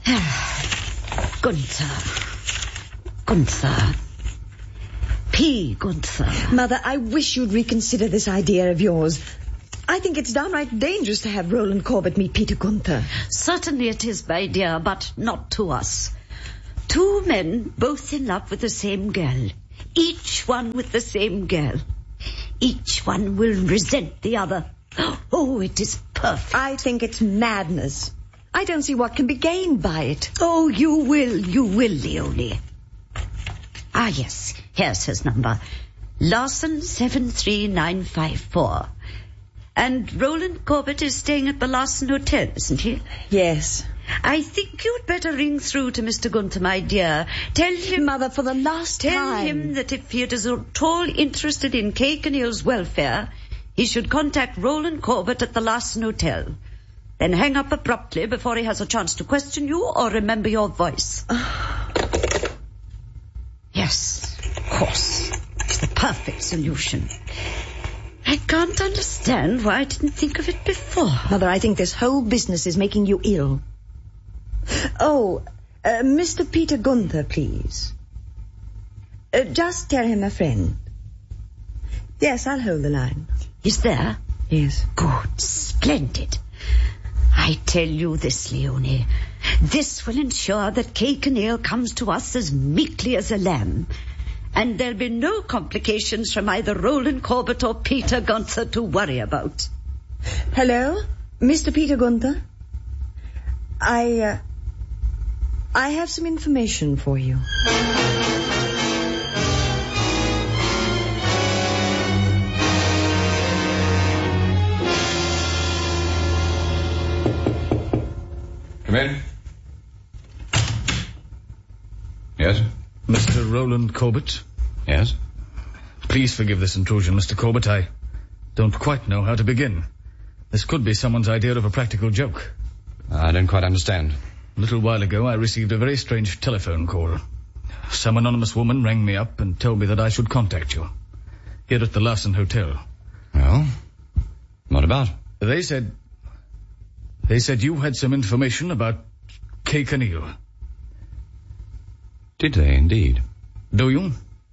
Gunther. P. Gunther. Mother, I wish you'd reconsider this idea of yours. I think it's downright dangerous to have Roland Corbett meet Peter Gunther. Certainly it is, my dear, but not to us. Two men both in love with the same girl. Each one with the same girl. Each one will resent the other. Oh, it is perfect. I think it's madness. I don't see what can be gained by it. Oh, you will, Leonie. Ah, yes, here's his number. Larson 73954. And Roland Corbett is staying at the Larson Hotel, isn't he? Yes. I think you'd better ring through to Mr. Gunther, my dear. Tell him... Mother, for the last time... Tell him that if he is at all interested in Kay Kinneal's welfare, he should contact Roland Corbett at the Larson Hotel. Then hang up abruptly before he has a chance to question you or remember your voice. Yes, of course. It's the perfect solution. I can't understand why I didn't think of it before. Mother, I think this whole business is making you ill. Oh, Mr. Peter Gunther, please. Just tell him a friend. Yes, I'll hold the line. He's there? Yes. Good, splendid. I tell you this, Leonie. This will ensure that Kay Kinneal comes to us as meekly as a lamb. And there'll be no complications from either Roland Corbett or Peter Gunther to worry about. Hello, Mr. Peter Gunther? I have some information for you. Come in. Yes? Mr. Roland Corbett? Yes? Please forgive this intrusion, Mr. Corbett. I don't quite know how to begin. This could be someone's idea of a practical joke. I don't quite understand. A little while ago, I received a very strange telephone call. Some anonymous woman rang me up and told me that I should contact you. Here at the Larson Hotel. Well, what about? They said you had some information about Kay Kinneal. Did they indeed? Do you?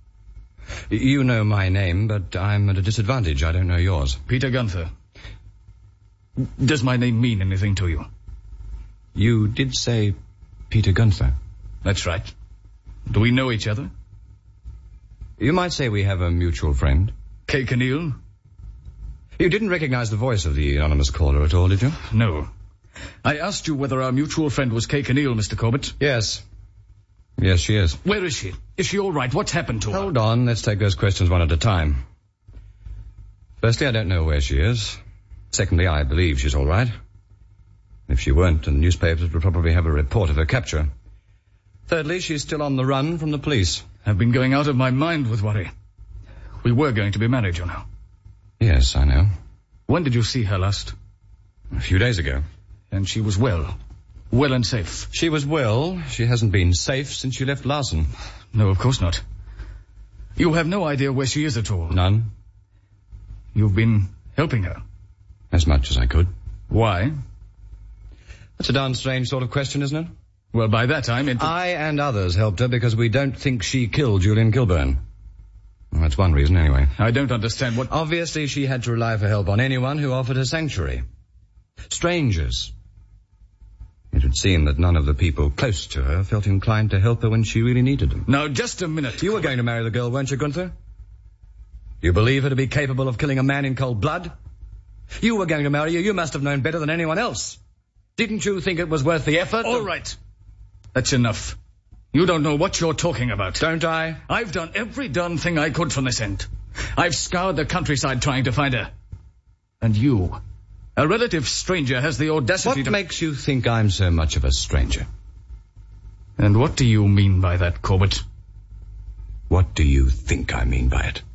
You know my name, but I'm at a disadvantage. I don't know yours. Peter Gunther. Does my name mean anything to you? You did say Peter Gunther. That's right. Do we know each other? You might say we have a mutual friend. Kay Kinneal? You didn't recognize the voice of the anonymous caller at all, did you? No. I asked you whether our mutual friend was Kay Kinneal, Mr. Corbett. Yes. Yes, she is. Where is she? Is she all right? What's happened to her? Hold on. Let's take those questions one at a time. Firstly, I don't know where she is. Secondly, I believe she's all right. If she weren't, the newspapers would probably have a report of her capture. Thirdly, she's still on the run from the police. I've been going out of my mind with worry. We were going to be married, you know. Yes, I know. When did you see her last? A few days ago. And she was well and safe. She was well. She hasn't been safe since she left Larson. No, of course not. You have no idea where she is at all? None. You've been helping her? As much as I could. Why? That's a darn strange sort of question, isn't it? Well, by that time it... I and others helped her because we don't think she killed Julian Kilburn. Well, that's one reason, anyway. I don't understand what... Obviously, she had to rely for help on anyone who offered her sanctuary. Strangers. It would seem that none of the people close to her felt inclined to help her when she really needed them. Now, just a minute. You were going to marry the girl, weren't you, Gunther? You believe her to be capable of killing a man in cold blood? You were going to marry her. You must have known better than anyone else. Didn't you think it was worth the effort? All right. That's enough. You don't know what you're talking about. Don't I? I've done every darn thing I could from this end. I've scoured the countryside trying to find her. And you, a relative stranger, has the audacity to... What makes you think I'm so much of a stranger? And what do you mean by that, Corbett? What do you think I mean by it?